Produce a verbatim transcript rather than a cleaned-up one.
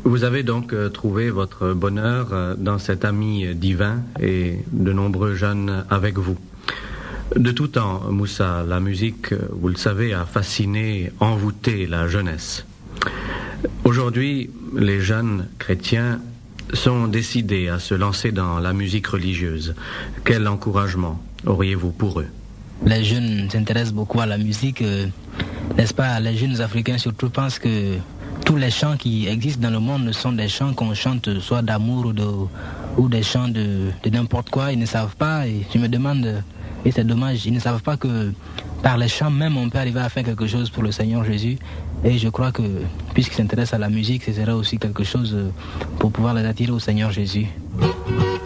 Vous avez donc euh, trouvé votre bonheur euh, dans cet ami divin et de nombreux jeunes avec vous. De tout temps, Moussa, la musique, vous le savez, a fasciné, envoûté la jeunesse. Aujourd'hui, les jeunes chrétiens sont décidés à se lancer dans la musique religieuse. Quel encouragement auriez-vous pour eux? Les jeunes s'intéressent beaucoup à la musique, euh, n'est-ce pas? Les jeunes africains surtout pensent que tous les chants qui existent dans le monde sont des chants qu'on chante soit d'amour ou, de, ou des chants de, de n'importe quoi. Ils ne savent pas, et je me demande, et c'est dommage, ils ne savent pas que par les chants même on peut arriver à faire quelque chose pour le Seigneur Jésus. Et je crois que puisqu'ils s'intéressent à la musique, ce sera aussi quelque chose pour pouvoir les attirer au Seigneur Jésus.